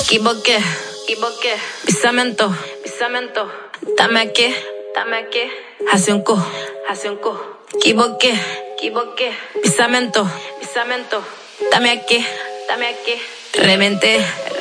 equivoqué, pisamento, dame aquí, hace un cu, equivoqué, pisamento, dame aquí, reventé.